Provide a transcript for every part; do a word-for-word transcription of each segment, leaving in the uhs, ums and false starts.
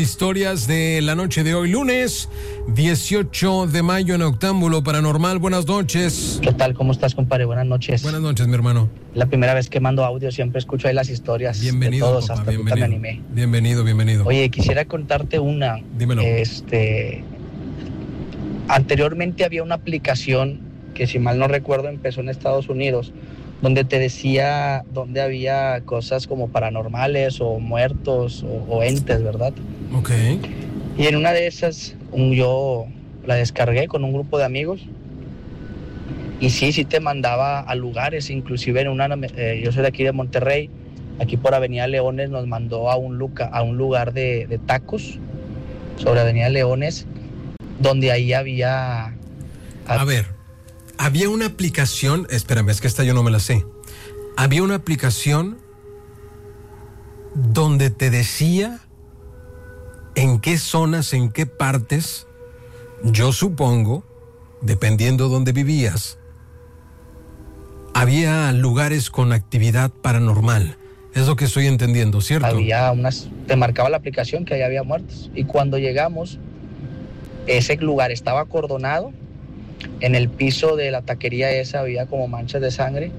Historias de la noche de hoy, lunes dieciocho de mayo en Octámbulo Paranormal. Buenas noches. ¿Qué tal? ¿Cómo estás, compadre? Buenas noches. Buenas noches, mi hermano. La primera vez que mando audio, siempre escucho ahí las historias bienvenido, de todos, papá, hasta bienvenido. me animé. Bienvenido, bienvenido. Oye, quisiera contarte una. Dímelo. Este, anteriormente había una aplicación que, si mal no recuerdo, empezó en Estados Unidos, donde te decía dónde había cosas como paranormales o muertos o, o entes, ¿verdad? Ok. Y en una de esas, un, yo la descargué con un grupo de amigos. Y sí, sí te mandaba a lugares, inclusive en una, eh, yo soy de aquí de Monterrey, aquí por Avenida Leones nos mandó a un, luca, a un lugar de, de tacos sobre Avenida Leones, donde ahí había... A, a ver, había una aplicación, espérame, es que esta yo no me la sé. Había una aplicación donde te decía en qué zonas, en qué partes, yo supongo, dependiendo de dónde vivías, había lugares con actividad paranormal. Es lo que estoy entendiendo, ¿cierto? Había unas, te marcaba la aplicación que ahí había muertos. Y cuando llegamos, ese lugar estaba acordonado. En el piso de la taquería esa había como manchas de sangre.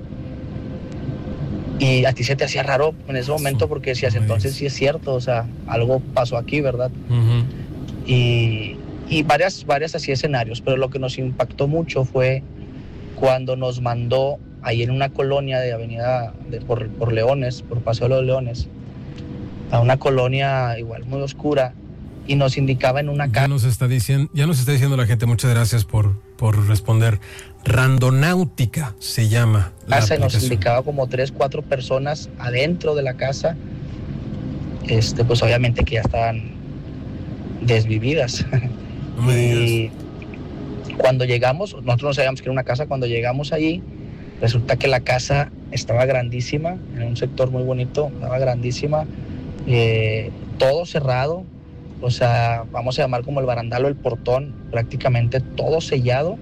Y a ti se te hacía raro en ese momento porque decías, entonces sí es cierto, o sea, algo pasó aquí, ¿verdad? Uh-huh. Y, y varias, varias así escenarios, pero lo que nos impactó mucho fue cuando nos mandó ahí en una colonia de avenida de, por, por Leones, por Paseo de los Leones, a una colonia igual muy oscura, y nos indicaba en una casa. Ya nos está diciendo, ya nos está diciendo la gente, muchas gracias por, por responder. Randonáutica se llama la casa, aplicación. Nos indicaba como tres, cuatro personas adentro de la casa, este, pues obviamente que ya estaban desvividas. No me y digas. Cuando llegamos, nosotros no sabíamos que era una casa, cuando llegamos allí, resulta que la casa estaba grandísima, en un sector muy bonito, estaba grandísima, eh, todo cerrado, o sea, vamos a llamar como el barandal o el portón, prácticamente todo sellado.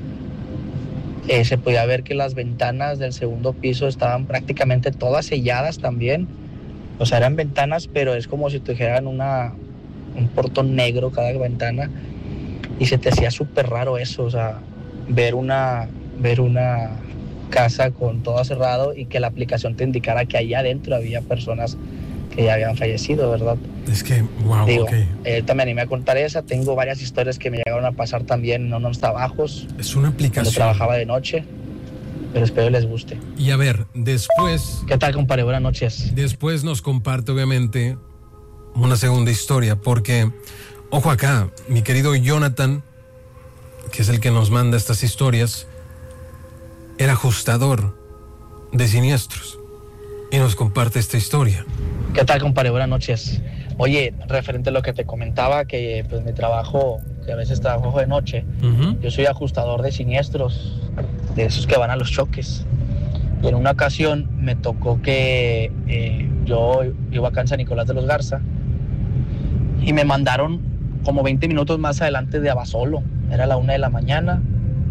Eh, se podía ver que las ventanas del segundo piso estaban prácticamente todas selladas también, o sea, eran ventanas, pero es como si te dijeran una, un portón negro cada ventana, y se te hacía súper raro eso, o sea, ver una, ver una casa con todo cerrado y que la aplicación te indicara que allá adentro había personas que ya habían fallecido, ¿verdad? Es que, wow, Digo, ok. Eh, también animé a contar esa, tengo varias historias que me llegaron a pasar también en unos trabajos. Es una aplicación. Cuando trabajaba de noche, pero espero les guste. Y a ver, después... ¿Qué tal, compadre? Buenas noches. Después nos comparte, obviamente, una segunda historia, porque, ojo acá, mi querido Jonathan, que es el que nos manda estas historias, era ajustador de siniestros y nos comparte esta historia. ¿Qué tal, compadre? Buenas noches. Oye, referente a lo que te comentaba, que pues mi trabajo, que a veces trabajo de noche, uh-huh. Yo soy ajustador de siniestros, de esos que van a los choques. Y en una ocasión me tocó que eh, yo iba acá en San Nicolás de los Garza y me mandaron como veinte minutos más adelante de Abasolo. Era la una de la mañana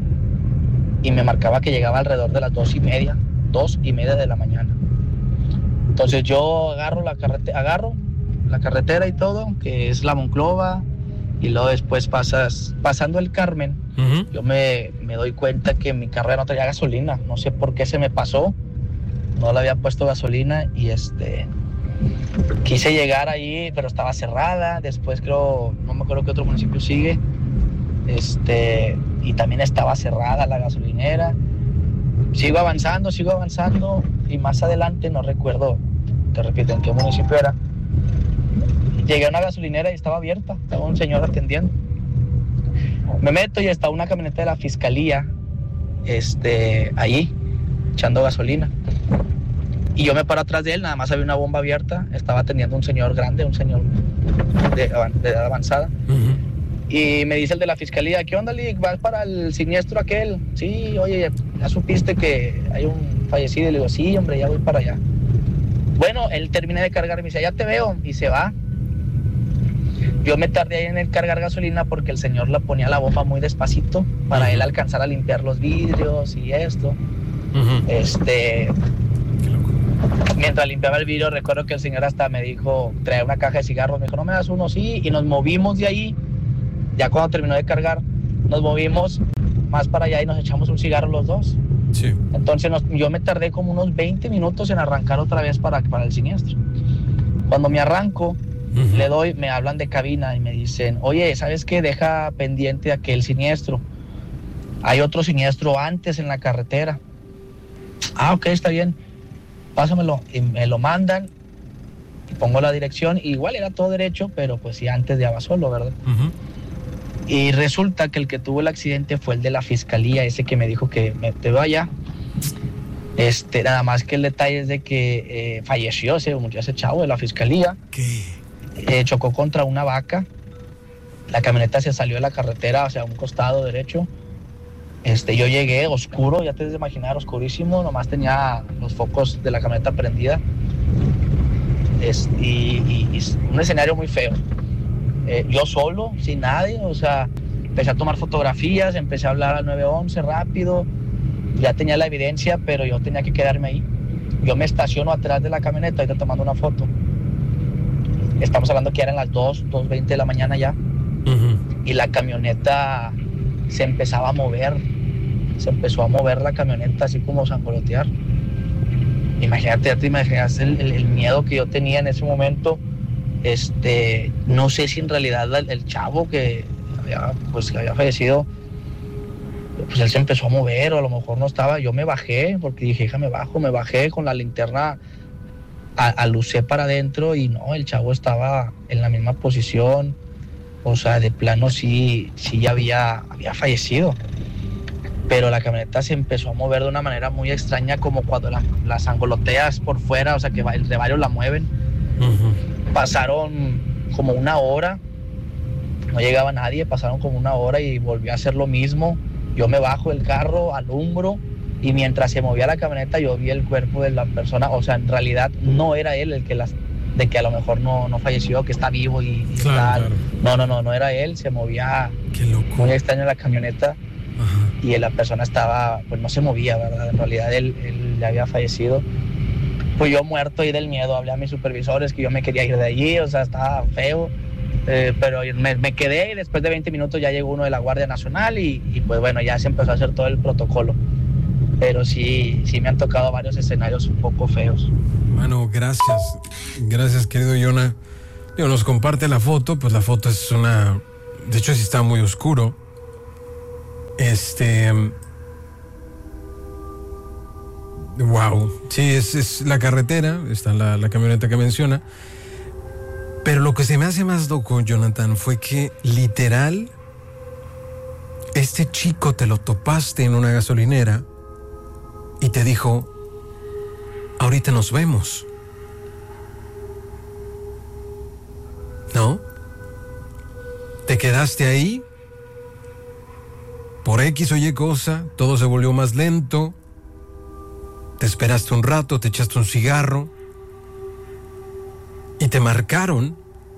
y me marcaba que llegaba alrededor de las dos y media, dos y media de la mañana. Entonces yo agarro la carretera, agarro la carretera y todo, que es la Monclova, y luego después pasas, pasando el Carmen, uh-huh. Yo me, me doy cuenta que mi carro no traía gasolina, no sé por qué se me pasó, no le había puesto gasolina y este, quise llegar ahí, pero estaba cerrada, después creo, no me acuerdo qué otro municipio sigue, este, y también estaba cerrada la gasolinera. Sigo avanzando, sigo avanzando y más adelante, no recuerdo, te repito, en qué municipio era, llegué a una gasolinera y estaba abierta, estaba un señor atendiendo. Me meto y estaba una camioneta de la fiscalía este, ahí, echando gasolina. Y yo me paro atrás de él, nada más había una bomba abierta, estaba atendiendo un señor grande, un señor de, de edad avanzada. Uh-huh. Y me dice el de la fiscalía, ¿qué onda, Lick? ¿Vas para el siniestro aquel? Sí, oye, ¿ya supiste que hay un fallecido? Y le digo, sí, hombre, ya voy para allá. Bueno, él termina de cargar y me dice, ya te veo, y se va. Yo me tardé ahí en el cargar gasolina porque el señor la ponía la bomba muy despacito para uh-huh. él alcanzar a limpiar los vidrios y esto. Uh-huh. Este, Mientras limpiaba el vidrio, recuerdo que el señor hasta me dijo, trae una caja de cigarros, me dijo, ¿no me das uno? Sí, y nos movimos de ahí, ya cuando terminó de cargar, nos movimos más para allá y nos echamos un cigarro los dos. Sí. Entonces nos, yo me tardé como unos veinte minutos en arrancar otra vez para, para el siniestro. Cuando me arranco, uh-huh. le doy, me hablan de cabina y me dicen, oye, ¿sabes qué? Deja pendiente aquel siniestro. Hay otro siniestro antes en la carretera. Ah, ok, está bien. Pásamelo. Y me lo mandan. Y pongo la dirección. Y igual era todo derecho, pero pues sí, antes de Abasolo, ¿verdad? Uh-huh. Y resulta que el que tuvo el accidente fue el de la fiscalía, ese que me dijo que me te veo allá. Este, nada más que el detalle es de que eh, falleció ese, ese chavo de la fiscalía. ¿Qué? Eh, chocó contra una vaca. La camioneta se salió de la carretera hacia un costado derecho. Este, yo llegué oscuro, ya te debes imaginar, oscurísimo. Nomás tenía los focos de la camioneta prendida. Es, y, y, y un escenario muy feo. Eh, yo solo, sin nadie, o sea, empecé a tomar fotografías, empecé a hablar al nueve once rápido, ya tenía la evidencia, pero yo tenía que quedarme ahí. Yo me estaciono atrás de la camioneta, ahorita tomando una foto. Estamos hablando que eran las dos, dos veinte de la mañana ya, uh-huh. y la camioneta se empezaba a mover, se empezó a mover la camioneta así como sangolotear. Imagínate, ya te imaginas el, el, el miedo que yo tenía en ese momento. Este, no sé si en realidad el, el chavo que había, pues, que había fallecido, pues él se empezó a mover o a lo mejor no estaba. Yo me bajé porque dije, hija, me bajo, me bajé con la linterna, a, alucé para adentro y no, el chavo estaba en la misma posición. O sea, de plano sí, sí ya había, había fallecido. Pero la camioneta se empezó a mover de una manera muy extraña, como cuando la, las angoloteas por fuera, o sea, que de varios la mueven. Uh-huh. Pasaron como una hora, no llegaba nadie, pasaron como una hora y volvió a hacer lo mismo. Yo me bajo del carro, alumbro, y mientras se movía la camioneta yo vi el cuerpo de la persona. O sea, en realidad no era él el que las, de que a lo mejor no, no falleció, que está vivo y, y claro, tal. Claro. No, no, no, no era él, se movía. Qué loco. Muy extraño la camioneta. Ajá. Y la persona estaba, pues no se movía, ¿verdad? En realidad él, él ya había fallecido. Pues yo muerto ahí del miedo, hablé a mis supervisores que yo me quería ir de allí, o sea, estaba feo, eh, pero me, me quedé y después de veinte minutos ya llegó uno de la Guardia Nacional y, y pues bueno, ya se empezó a hacer todo el protocolo. Pero sí, sí me han tocado varios escenarios un poco feos. Bueno, gracias, gracias querido Yona. Digo, nos comparte la foto, pues la foto es una, de hecho sí está muy oscuro. Este... Wow, sí, es, es la carretera, está la, la camioneta que menciona. Pero lo que se me hace más loco, Jonathan, fue que literal, este chico te lo topaste en una gasolinera y te dijo, ahorita nos vemos. ¿No? Te quedaste ahí, por X o Y cosa, todo se volvió más lento. Te esperaste un rato, te echaste un cigarro y te marcaron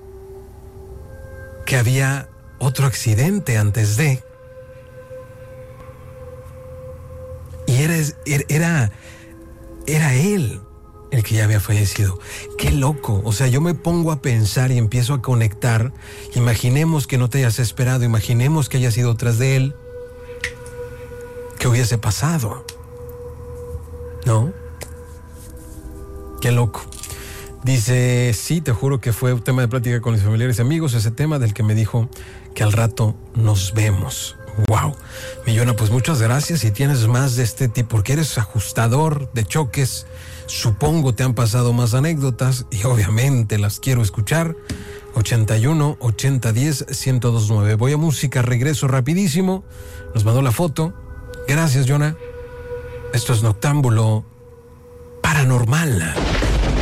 que había otro accidente antes de. Y era, era, era él el que ya había fallecido. Qué loco. O sea, yo me pongo a pensar y empiezo a conectar. Imaginemos que no te hayas esperado, imaginemos que hayas ido tras de él. ¿Qué hubiese pasado? ¿No? Qué loco. Dice, sí, te juro que fue un tema de plática con mis familiares y amigos, ese tema del que me dijo que al rato nos vemos. Wow. Millona, pues muchas gracias. Si tienes más de este tipo, porque eres ajustador de choques, supongo te han pasado más anécdotas y obviamente las quiero escuchar. ochenta y uno, ochenta, diez, ciento dos nueve. Voy a música, regreso rapidísimo. Nos mandó la foto. Gracias, Yona. Esto es Noctámbulo Paranormal.